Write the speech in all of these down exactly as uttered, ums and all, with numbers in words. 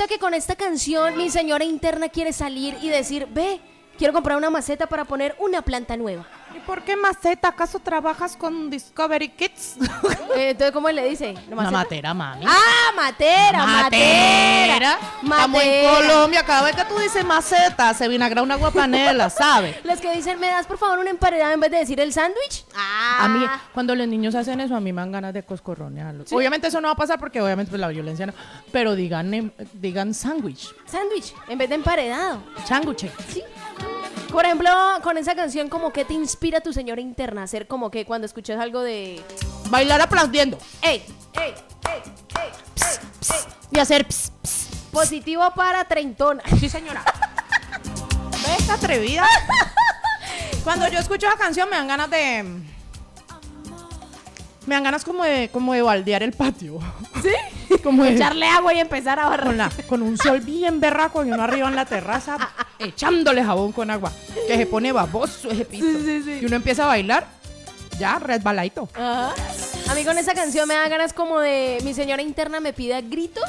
que con esta canción mi señora interna quiere salir y decir, ve, quiero comprar una maceta para poner una planta nueva. ¿Y por qué maceta? ¿Acaso trabajas con Discovery Kids? Eh, entonces, ¿cómo le dice? Una matera, mami. ¡Ah, matera, matera! Estamos en Colombia, cada vez que tú dices maceta, se vinagra una agua panela, ¿sabes? Los que dicen, ¿me das por favor una emparedada en vez de decir el sándwich? Ah. A mí, cuando los niños hacen eso, a mí me dan ganas de coscorronearlos. ¿Sí? Obviamente eso no va a pasar porque obviamente pues, la violencia no. Pero digan, eh, digan sándwich. Sándwich, en vez de emparedado. Changuche. Sí. Por ejemplo, con esa canción, como que te inspira tu señora interna a hacer como que cuando escuchas algo de... Bailar aplaudiendo. ¡Ey! ¡Ey! ¡Ey! ¡Ey! Pss, pss, y hacer pss, pss. Positivo para treintona. Sí, señora. ¿Ves esta atrevida? Cuando yo escucho esa canción me dan ganas de... Me dan ganas como de, como de baldear el patio. ¿Sí? Como de echarle agua y empezar a barrer. Con, la, con un sol bien berraco y uno arriba en la terraza echándole jabón con agua. Que se pone baboso ese piso. Sí, sí, sí. Y uno empieza a bailar, ya, resbaladito. Ajá. A mí con esa canción me da ganas como de... Mi señora interna me pide a gritos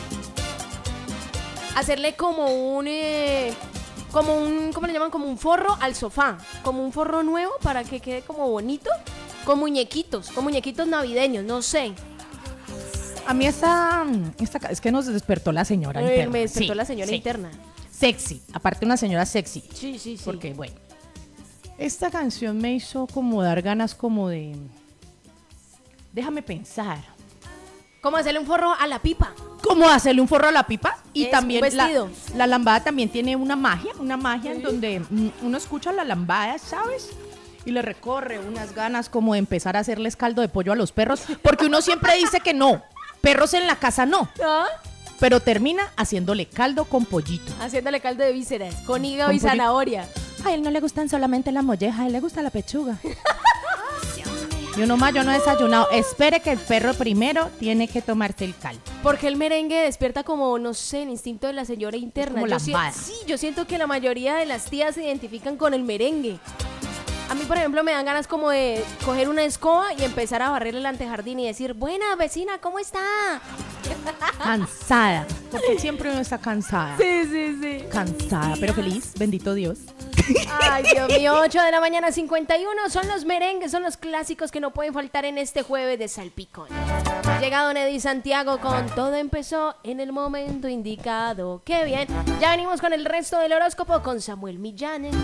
hacerle como un... Eh, como un... ¿Cómo le llaman? Como un forro al sofá. Como un forro nuevo para que quede como bonito. Con muñequitos. Con muñequitos navideños, no sé. A mí esta, esta es que nos despertó la señora Ay, interna. Me despertó sí, la señora sí. interna. Sexy, aparte una señora sexy. Sí, sí, sí. Porque, bueno, esta canción me hizo como dar ganas como de... Déjame pensar. ¿Cómo hacerle un forro a la pipa? ¿Cómo hacerle un forro a la pipa? Y es también un la, vestido. la lambada también tiene una magia, una magia sí. En donde mm, uno escucha la lambada, ¿sabes? Y le recorre unas ganas como de empezar a hacerles caldo de pollo a los perros, porque uno siempre dice que no, perros en la casa no, ¿ah? Pero termina haciéndole caldo con pollito. Haciéndole caldo de vísceras, con hígado con y zanahoria. A él no le gustan solamente la molleja, a él le gusta la pechuga. Y uno más, yo no he desayunado. Espere que el perro primero tiene que tomarse el caldo. Porque el merengue despierta como, no sé, el instinto de la señora interna. Como yo lambada. si, sí, yo siento que la mayoría de las tías se identifican con el merengue. A mí, por ejemplo, me dan ganas como de coger una escoba y empezar a barrer el antejardín y decir, buena vecina, ¿cómo está? Cansada, porque siempre uno está cansada. Sí, sí, sí. Cansada, pero feliz, bendito Dios. Ay, Dios mío, ocho de la mañana, cincuenta y uno, son los merengues, son los clásicos que no pueden faltar en este jueves de Salpicón. Llega Don Eddie Santiago con Todo empezó en el momento indicado. ¡Qué bien! Ya venimos con el resto del horóscopo con Samuel Millán.